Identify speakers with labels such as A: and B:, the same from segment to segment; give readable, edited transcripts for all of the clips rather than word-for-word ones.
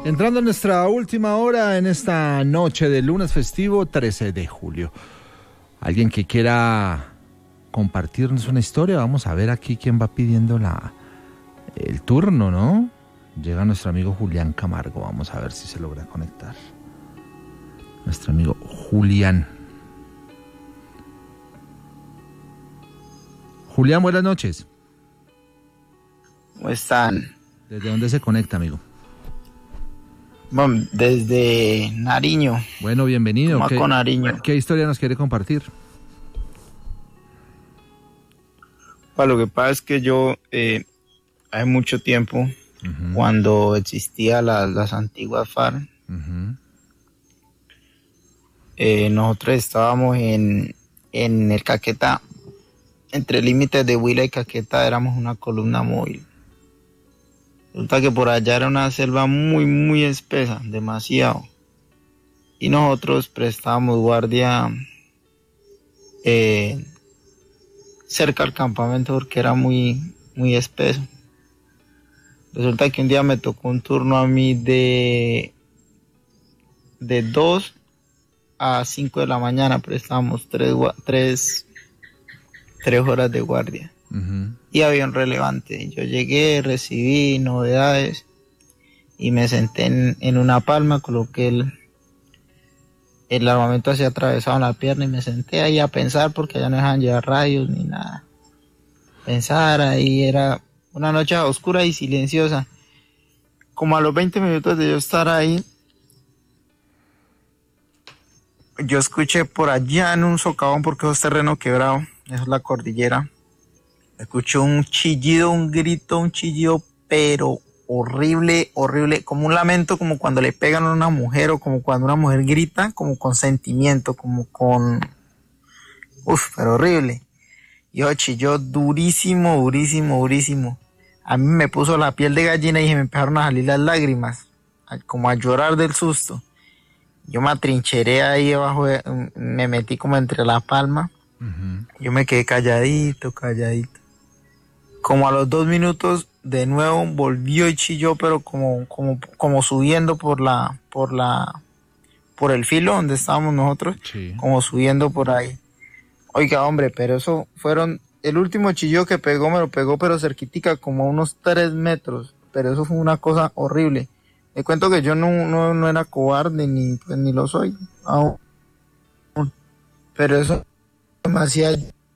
A: Entrando en nuestra última hora en esta noche de lunes festivo 13 de julio. Alguien que quiera compartirnos una historia, vamos a ver aquí quién va pidiendo el turno, ¿no? Llega nuestro amigo Julián Camargo, vamos a ver si se logra conectar. Nuestro amigo Julián. Julián, buenas noches.
B: ¿Cómo están?
A: ¿Desde dónde se conecta, amigo?
B: Bueno, desde Nariño.
A: Bueno, bienvenido.
B: Con Nariño.
A: ¿Qué historia nos quiere compartir?
B: Bueno, lo que pasa es que yo, hace mucho tiempo, cuando existían las antiguas FARC, nosotros estábamos en el Caquetá, entre límites de Huila y Caquetá, éramos una columna móvil. Resulta que por allá era una selva muy, muy espesa, demasiado. Y nosotros prestábamos guardia cerca al campamento porque era muy, muy espeso. Resulta que un día me tocó un turno a mí de 2 a 5 de la mañana, prestábamos 3 horas de guardia. Y había un relevante. Yo llegué, recibí novedades y me senté en una palma, coloqué el armamento así atravesado en la pierna y me senté ahí a pensar porque allá no dejaban llevar radios ni nada. Pensar, ahí era una noche oscura y silenciosa. Como a los 20 minutos de yo estar ahí, yo escuché por allá en un socavón, porque es terreno quebrado, eso es la cordillera. Escuché un chillido, un grito, un chillido, pero horrible, horrible, como un lamento, como cuando le pegan a una mujer o como cuando una mujer grita, como con sentimiento, como con... pero horrible. Y chilló durísimo, durísimo, durísimo. A mí me puso la piel de gallina y me empezaron a salir las lágrimas, como a llorar del susto. Yo me atrincheré ahí abajo, me metí como entre la palma. Yo me quedé calladito. Como a los 2 minutos, de nuevo volvió y chilló, pero como subiendo por el filo donde estábamos nosotros, sí. Como subiendo por ahí. Oiga, hombre, pero eso el último chillo que pegó, me lo pegó, pero cerquitica, como a unos 3 metros. Pero eso fue una cosa horrible. Le cuento que yo no era cobarde, ni lo soy aún. Pero eso me hacía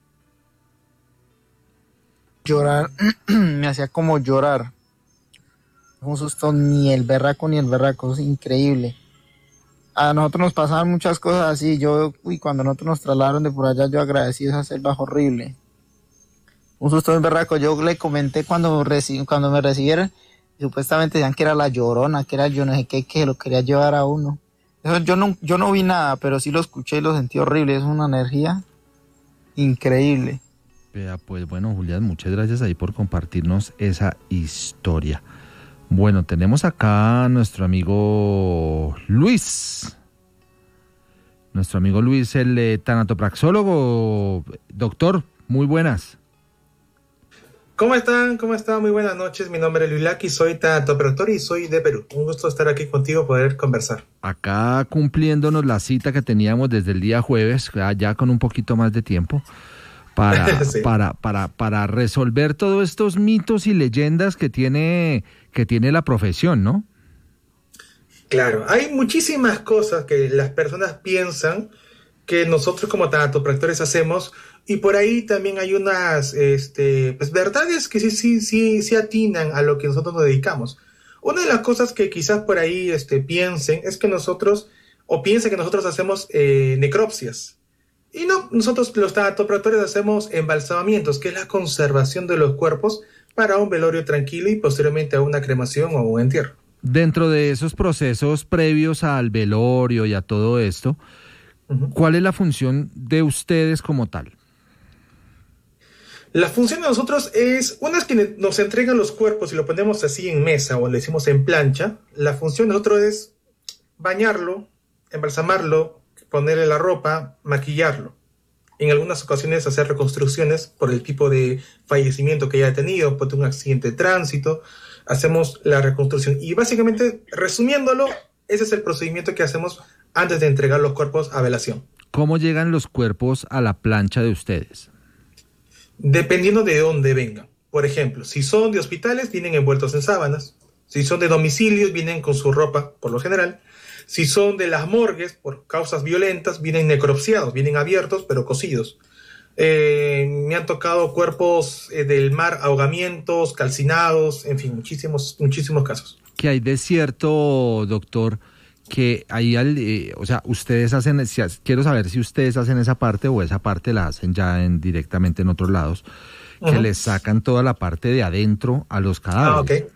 B: llorar, me hacía como llorar. Un susto, ni el berraco, es increíble. A nosotros nos pasaban muchas cosas así. Cuando nosotros nos trasladaron de por allá, yo agradecí esa selva horrible. Un susto bien berraco. Yo le comenté cuando me recibieron, supuestamente decían que era la Llorona, que era yo no sé qué, que lo quería llevar a uno. Eso yo no vi nada, pero sí lo escuché y lo sentí horrible. Es una energía increíble.
A: Pues bueno, Julián, muchas gracias ahí por compartirnos esa historia. Bueno, tenemos acá a nuestro amigo Luis. Nuestro amigo Luis, el tanatopraxólogo. Doctor, muy buenas.
C: ¿Cómo están? Muy buenas noches. Mi nombre es Luis Laki, soy tanatopractor y soy de Perú. Un gusto estar aquí contigo, poder conversar.
A: Acá cumpliéndonos la cita que teníamos desde el día jueves, ya con un poquito más de tiempo. Sí. para resolver todos estos mitos y leyendas que tiene la profesión, ¿no?
C: Claro, hay muchísimas cosas que las personas piensan que nosotros como tanatopractores hacemos, y por ahí también hay unas pues verdades que sí atinan a lo que nosotros nos dedicamos. Una de las cosas que quizás por ahí piensen es que nosotros hacemos necropsias. Y no, nosotros los tanatopractores hacemos embalsamamientos, que es la conservación de los cuerpos para un velorio tranquilo y posteriormente a una cremación o un entierro.
A: Dentro de esos procesos previos al velorio y a todo esto, ¿cuál es la función de ustedes como tal?
C: La función de nosotros es, una vez que nos entregan los cuerpos y lo ponemos así en mesa o le decimos en plancha, la función de nosotros es bañarlo, embalsamarlo, ponerle la ropa, maquillarlo. En algunas ocasiones hacer reconstrucciones por el tipo de fallecimiento que haya tenido, por un accidente de tránsito. hacemos la reconstrucción. Y básicamente, resumiéndolo, ese es el procedimiento que hacemos antes de entregar los cuerpos a velación.
A: ¿Cómo llegan los cuerpos a la plancha de ustedes?
C: Dependiendo de dónde vengan. Por ejemplo, si son de hospitales, vienen envueltos en sábanas. Si son de domicilios, vienen con su ropa, por lo general. Si son de las morgues, por causas violentas, vienen necropsiados, vienen abiertos, pero cocidos. Me han tocado cuerpos del mar, ahogamientos, calcinados, en fin, muchísimos casos.
A: ¿Qué hay de cierto, doctor, que ahí, o sea, ustedes hacen, quiero saber si ustedes hacen esa parte o esa parte la hacen ya directamente en otros lados, que les sacan toda la parte de adentro a los cadáveres?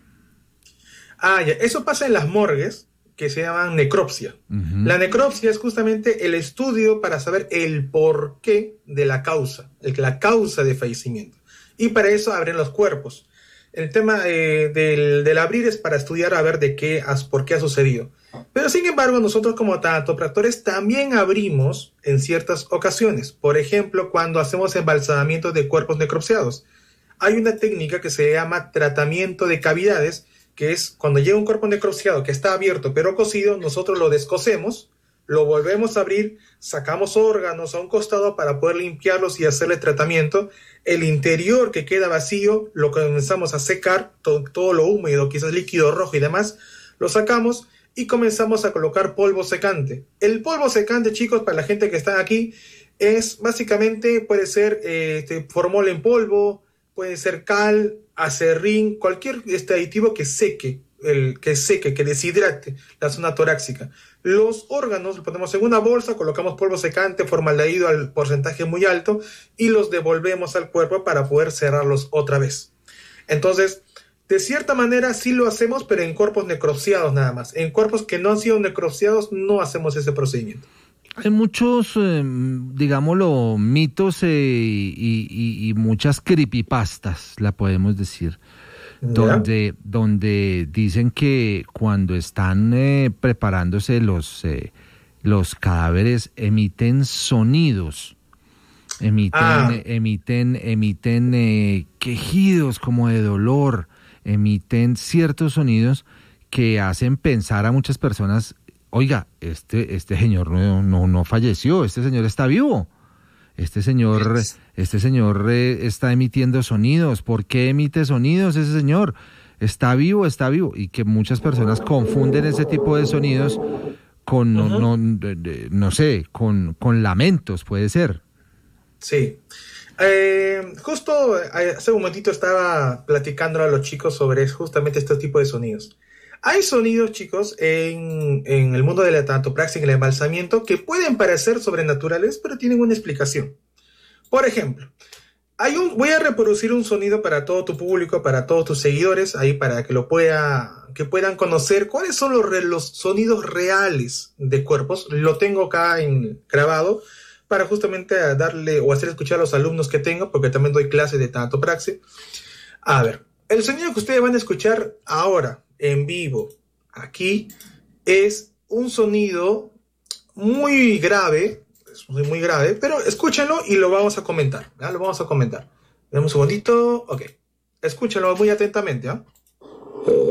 C: Ya, eso pasa en las morgues, que se llaman necropsia. La necropsia es justamente el estudio para saber el porqué de la causa de fallecimiento. Y para eso abren los cuerpos. El tema del abrir es para estudiar a ver por qué ha sucedido. Pero sin embargo, nosotros como tanatopractores también abrimos en ciertas ocasiones. Por ejemplo, cuando hacemos embalsamamiento de cuerpos necropsiados. Hay una técnica que se llama tratamiento de cavidades, que es cuando llega un cuerpo necropsiado que está abierto pero cocido, nosotros lo descosemos, lo volvemos a abrir, sacamos órganos a un costado para poder limpiarlos y hacerle tratamiento. El interior que queda vacío lo comenzamos a secar, todo lo húmedo, quizás líquido rojo y demás, lo sacamos y comenzamos a colocar polvo secante. El polvo secante, chicos, para la gente que está aquí, es básicamente, puede ser formol en polvo, puede ser cal, acerrín, cualquier aditivo que seque, que deshidrate la zona torácica. Los órganos los ponemos en una bolsa, colocamos polvo secante, formaldehído al porcentaje muy alto y los devolvemos al cuerpo para poder cerrarlos otra vez. Entonces, de cierta manera sí lo hacemos, pero en cuerpos necropsiados nada más. En cuerpos que no han sido necropsiados no hacemos ese procedimiento.
A: Hay muchos, digámoslo, mitos y muchas creepypastas, la podemos decir, donde dicen que cuando están preparándose los cadáveres emiten sonidos, emiten quejidos como de dolor, emiten ciertos sonidos que hacen pensar a muchas personas: oiga, este señor no falleció, este señor está vivo, este señor está emitiendo sonidos. ¿Por qué emite sonidos ese señor? Está vivo, y que muchas personas confunden ese tipo de sonidos con, no sé, con lamentos, puede ser.
C: Sí. Justo hace un momentito estaba platicando a los chicos sobre justamente este tipo de sonidos. Hay sonidos, chicos, en el mundo de la tanatopraxia y el embalsamiento que pueden parecer sobrenaturales, pero tienen una explicación. Por ejemplo, voy a reproducir un sonido para todo tu público, para todos tus seguidores, ahí para que puedan conocer cuáles son los sonidos reales de cuerpos. Lo tengo acá grabado para justamente darle o hacer escuchar a los alumnos que tengo, porque también doy clases de tanatopraxia. A ver, el sonido que ustedes van a escuchar ahora en vivo aquí es un sonido muy grave, pero escúchenlo y lo vamos a comentar, ¿ya? Lo vamos a comentar. Dame un segundito, ok. Escúchenlo muy atentamente, ¿ah?